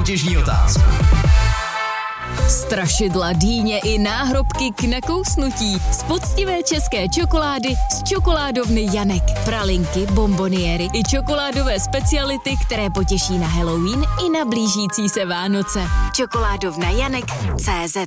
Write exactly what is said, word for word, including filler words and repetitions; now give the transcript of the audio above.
soutěžní otázku. Strašidla, dýně i náhrobky k nakousnutí z poctivé české čokolády z čokoládovny Janek. Pralinky, bomboniéry i čokoládové speciality, které potěší na Halloween i na blížící se Vánoce. Čokoládovna Janek tečka cé zet